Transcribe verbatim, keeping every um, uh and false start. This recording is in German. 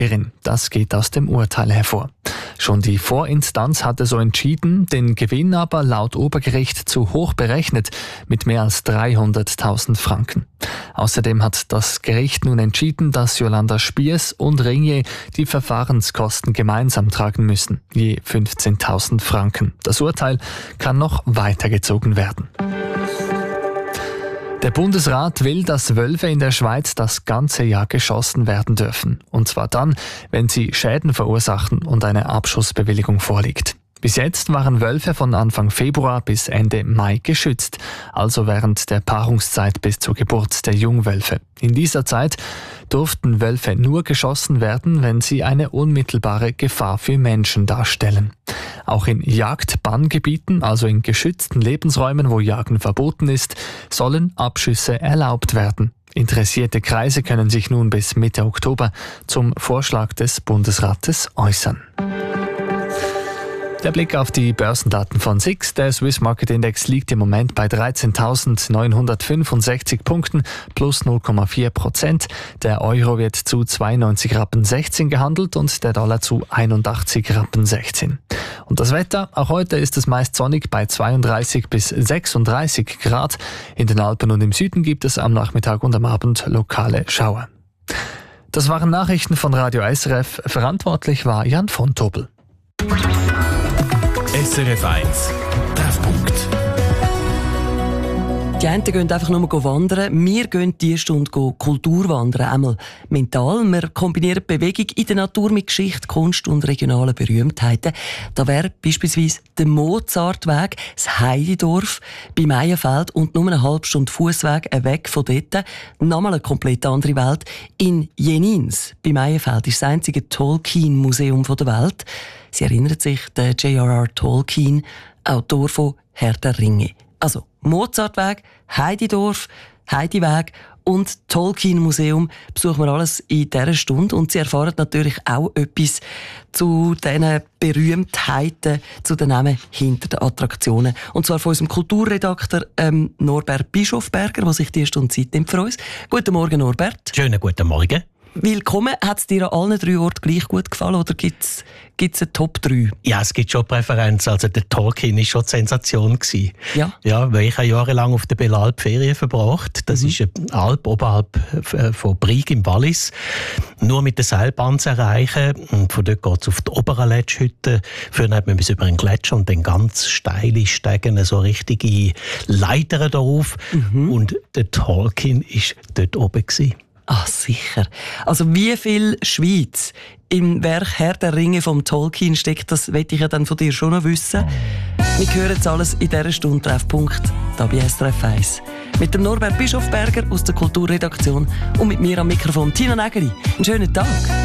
Das geht aus dem Urteil hervor. Schon die Vorinstanz hatte so entschieden, den Gewinn aber laut Obergericht zu hoch berechnet, mit mehr als dreihunderttausend Franken. Außerdem hat das Gericht nun entschieden, dass Jolanda Spiers und Ringier die Verfahrenskosten gemeinsam tragen müssen, je fünfzehntausend Franken. Das Urteil kann noch weitergezogen werden. Der Bundesrat will, dass Wölfe in der Schweiz das ganze Jahr geschossen werden dürfen. Und zwar dann, wenn sie Schäden verursachen und eine Abschussbewilligung vorliegt. Bis jetzt waren Wölfe von Anfang Februar bis Ende Mai geschützt, also während der Paarungszeit bis zur Geburt der Jungwölfe. In dieser Zeit durften Wölfe nur geschossen werden, wenn sie eine unmittelbare Gefahr für Menschen darstellen. Auch in Jagdbanngebieten, also in geschützten Lebensräumen, wo Jagen verboten ist, sollen Abschüsse erlaubt werden. Interessierte Kreise können sich nun bis Mitte Oktober zum Vorschlag des Bundesrates äußern. Der Blick auf die Börsendaten von S I X. Der Swiss Market Index liegt im Moment bei dreizehntausendneunhundertfünfundsechzig Punkten, plus null Komma vier Prozent. Der Euro wird zu zweiundneunzig Rappen sechzehn gehandelt und der Dollar zu einundachtzig Rappen sechzehn. Und das Wetter, auch heute ist es meist sonnig bei zweiunddreißig bis sechsunddreißig Grad. In den Alpen und im Süden gibt es am Nachmittag und am Abend lokale Schauer. Das waren Nachrichten von Radio S R F. Verantwortlich war Jan von Tobel. S R F eins Treffpunkt. Die einen gehen einfach nur wandern, wir gehen diese Stunde Kultur wandern, einmal mental. Wir kombinieren Bewegung in der Natur mit Geschichte, Kunst und regionalen Berühmtheiten. Da wäre beispielsweise der Mozartweg, das Heididorf bei Meyenfeld und nur eine halbe Stunde Fussweg weg von dort. Nochmal eine komplett andere Welt. In Jenins bei Meyenfeld ist das einzige Tolkien-Museum der Welt. Sie erinnert sich der J R R Tolkien, Autor von Herr der Ringe. Also Mozartweg, Heididorf, Heidiweg und Tolkien-Museum besuchen wir alles in dieser Stunde. Und Sie erfahren natürlich auch etwas zu diesen Berühmtheiten, zu den Namen hinter den Attraktionen. Und zwar von unserem Kulturredakteur ähm, Norbert Bischofberger, der sich diese Stunde Zeit nimmt für uns. Guten Morgen, Norbert. Schönen guten Morgen. Willkommen. Hat es dir an allen drei Orten gleich gut gefallen oder gibt es eine Top drei? Ja, es gibt schon Präferenz. Also der Tolkien war schon die Sensation gewesen. Ja? Ja, weil ich habe jahrelang auf der Belalp Ferien verbracht. Das mhm. ist eine Alp oberhalb von Brieg im Wallis. Nur mit der Seilbahn zu erreichen. Und von dort geht es auf die Oberletschhütte. Früher hat man bis über einen Gletscher und dann ganz steile Stegen, so richtige Leitern darauf. Mhm. Und der Tolkien war dort oben gewesen. Ah, sicher. Also wie viel Schweiz im Werk Herr der Ringe vom Tolkien steckt, das möchte ich ja dann von dir schon noch wissen. Wir hören jetzt alles in dieser Stunde Treffpunkt, da bei S R F eins. Mit dem Norbert Bischofberger aus der Kulturredaktion und mit mir am Mikrofon Tina Nägeli. Einen schönen Tag.